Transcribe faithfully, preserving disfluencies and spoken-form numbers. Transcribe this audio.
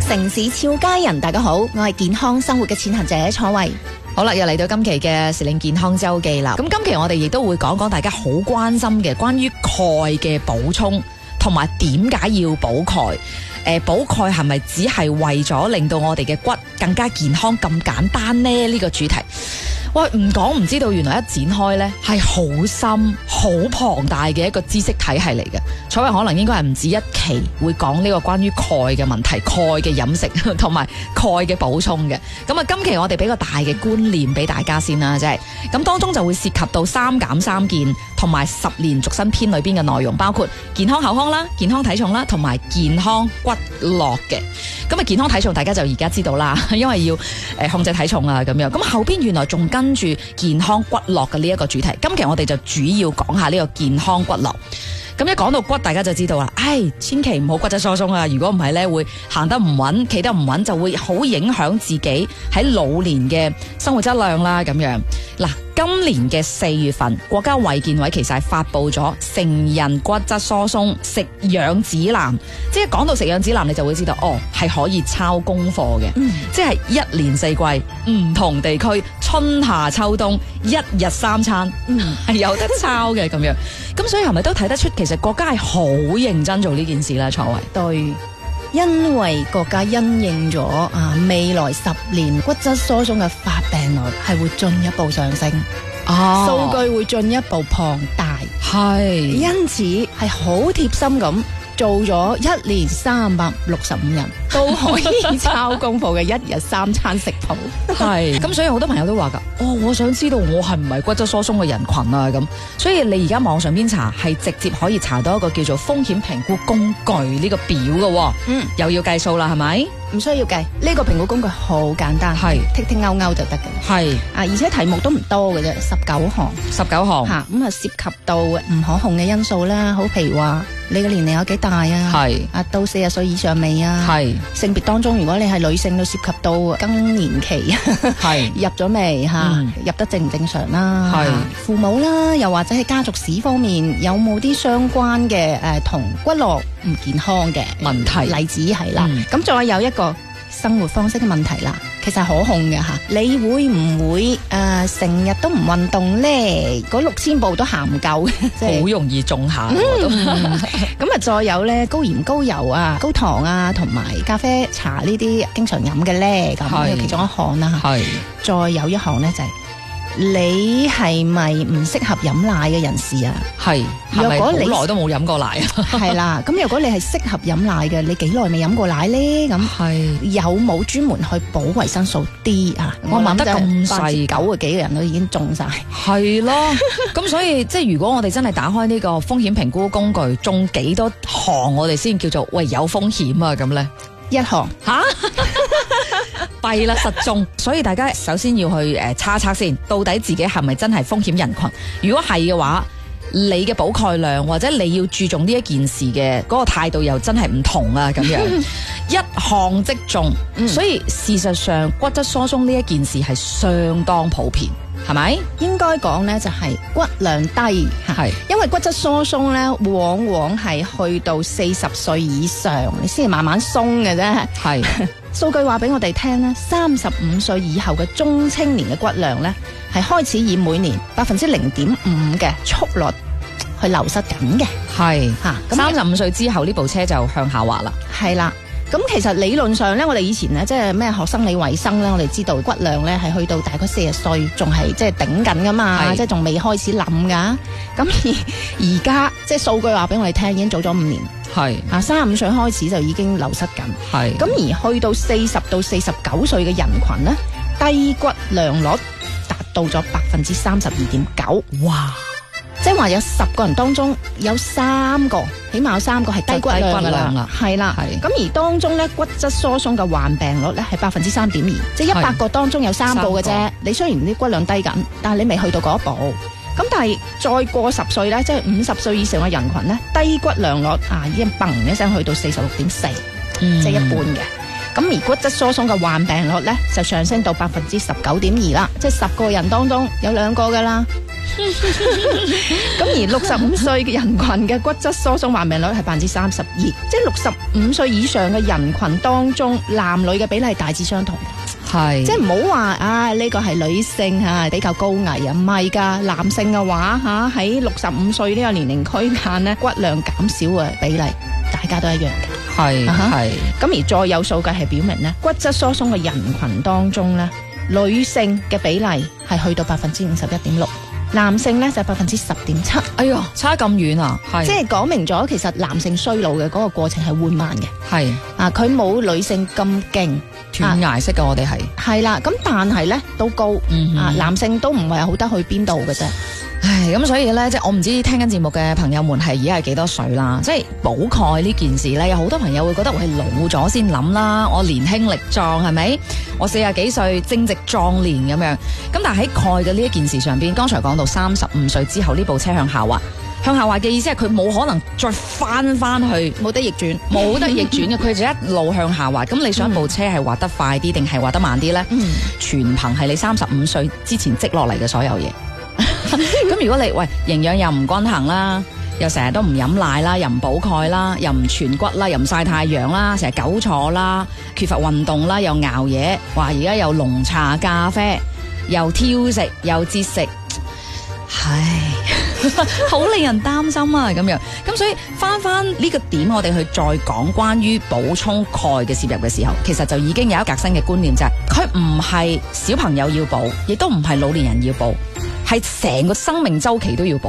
城市俏佳人，大家好，我係健康生活嘅踐行者楚慧。 好啦，又嚟到今期嘅時令健康周記啦。咁今期我哋亦都會講講大家好關心嘅關於鈣嘅補充，同埋點解要補鈣。誒，補鈣係咪只係為咗令到我哋嘅骨更加健康咁簡單呢？呢、呢個主題，喂，唔講唔知道，原來一展開呢係好深、好龐大嘅一個知識體系嚟嘅。楚慧可能應該係唔止一期會講呢個關於鈣嘅問題、鈣嘅飲食同埋鈣嘅補充嘅。咁啊，今期我哋俾個大嘅觀念俾大家先啦，即係咁當中就會涉及到三減三健同埋十年續生篇裏邊嘅內容，包括健康口腔啦、健康體重啦，同埋健康骨骼嘅。咁啊，健康體重大家就而家知道啦，因為要誒控制體重啊咁樣。咁後邊原來仲跟住健康骨骼嘅呢一個主題。今期我哋就主要講下呢個健康骨骼。咁一講到骨，大家就知道啦。唉，千祈唔好骨質疏鬆啊！如果唔係咧，會行得唔穩，企得唔穩，就會好影響自己喺老年嘅生活質量啦。咁樣嗱，今年嘅四月份，國家衛健委其實係發布咗成人骨質疏鬆食養指南。即係講到食養指南，你就會知道哦，係可以抄功課嘅。嗯，即係一年四季，唔同地區，春夏秋冬，一日三餐，嗯，係有得抄嘅咁樣。咁所以係咪都睇得出，其實國家係好認真做呢件事咧？楚慧， 對，因為國家因應咗啊，未來十年骨質疏鬆嘅發病率係會進一步上升， 哦， 數據會進一步龐大， 係， 因此係好貼心咁做咗一年三百六十五日都可以抄功課嘅一日三餐食譜。 係，咁所以好多朋友都話噶，哦，我想知道我係唔係骨質疏鬆嘅人群啊咁，所以你而家網上邊查係直接可以查到一個叫做風險評估工具呢個表嘅，嗯，又要計數啦，係咪？ 唔需要計，呢、這個評估工具好簡單，係剔剔勾勾就得嘅，係啊，而且題目都唔多嘅啫，十九項， 十九項， 吓咁啊，涉及到唔可控嘅因素啦，好譬如話你嘅年齡有幾大啊，係啊，到四十歲以上未啊，係性別當中，如果你係女性，都涉及到更年期，係入咗未吓，嗯、入得正唔正常啦，係父母啦，又或者係家族史方面有冇啲相關嘅誒同骨骼唔健康嘅問題例子係啦，咁、嗯、再有一個生活方式嘅問題啦，其實係可控嘅吓，你會唔會誒成日都唔運動咧？嗰六千步都行唔夠，即係好容易中下。咁啊，再有咧高鹽高油啊、高糖啊，同埋咖啡茶呢啲經常飲嘅咧，咁其中一項啦。係，再有一項咧就係、是。你係咪唔適合飲奶嘅人士啊？係，如果你好耐都冇飲過奶啊？係啦，咁如果你係適合飲奶嘅，你幾耐未飲過奶咧？咁係有冇專門去補維生素 D 啊？我諗得咁細，九個幾個人都已經中晒。係咯，咁所以即係如果我哋真係打開呢個風險評估工具，中幾多項我哋先叫做喂有風險啊？咁咧一項吓。弊啦，實中，所以大家首先要去誒查測先，到底自己係咪真係風險人群？如果係嘅話，你嘅補鈣量或者你要注重呢一件事嘅嗰個態度又真係唔同啊！咁樣一項即中，嗯、所以事實上骨質疏鬆呢一件事係相當普遍。係咪？應該講咧就係骨量低，係因為骨質疏鬆咧，往往係去到四十歲以上，你先至慢慢鬆嘅啫。係數據話俾我哋聽咧，三十五歲以後嘅中青年嘅骨量咧，係開始以每年百分之零點五嘅速率去流失緊嘅。係吓，三十五歲之後呢部車就向下滑啦。係啦。咁其實理論上咧，我哋以前咧，即係咩學生理衛生咧，我哋知道骨量咧係去到大概四十歲，仲係即係頂緊噶嘛，即係仲未開始冧噶。咁而而家即係數據話俾我哋聽，已經早咗五年。係啊，三十五歲開始就已經流失緊。係咁而去到四十到四十九歲嘅人群咧，低骨量率達到咗百分之三十二點九。哇！即係話有十個人當中有三個，起碼有三個係低骨量啦，係啦。咁而當中咧骨質疏鬆嘅患病率咧係百分之三點二，即係一百個當中有三個嘅啫。你雖然啲骨量低緊，但係你未去到嗰一步。咁但係再過十歲咧，即係五十歲以上嘅人群咧，低骨量率啊已經嘣一聲去到四十六點四，即係一半嘅。咁而骨質疏鬆嘅患病率咧就上升到百分之十九點二啦，即係十個人當中有兩個噶啦。 咁而六十五歲嘅人群嘅骨質疏鬆患病率係百分之三十二，即係六十五歲以上嘅人群當中，男女嘅比例大致相同。係，即係唔好話啊呢個係女性吓比較高危啊，唔係噶，男性嘅話吓喺六十五歲呢個年齡區間咧，骨量減少嘅比例大家都一樣嘅。係係，咁而再有數據係表明咧，骨質疏鬆嘅人群當中咧，女性嘅比例係去到百分之五十一點六。男性咧就百分之十點七， 哎喲，差咁遠啊！係， 即係講明咗，其實男性衰老嘅嗰個過程係緩慢嘅，係啊，佢冇女性咁勁斷崖式嘅，我哋係係啦，咁但係咧都高，嗯、啊，男性都唔係好得去邊度嘅啫。 唉，咁所以咧，即係我唔知聽緊節目嘅朋友們係而家係幾多歲啦？即係補鈣呢件事咧，有好多朋友會覺得我係老咗先諗啦，我年輕力壯係咪？我四十幾歲正值壯年咁樣。咁但係喺鈣嘅呢一件事上邊，剛才講到三十五歲之後呢部車向下滑，向下滑嘅意思係佢冇可能再翻翻去， 冇得逆轉， 冇得逆轉嘅，佢就一路向下滑。咁你想部車係滑得快啲定係滑得慢啲咧？嗯，全憑係你三十五歲之前積落嚟嘅所有嘢。咁如果你喂營養又唔均衡啦，又成日都唔飲奶啦，又唔補鈣啦，又唔全骨啦，又唔曬太陽啦，成日久坐啦，缺乏運動啦，又熬夜，話而家又濃茶咖啡，又挑食又節食，唉，好令人擔心啊！咁樣，咁所以翻翻呢個點，我哋去再講關於補充鈣嘅攝入嘅時候，其實就已經有一革新嘅觀念，就係佢唔係小朋友要補，亦都唔係老年人要補。係成個生命週期都要補，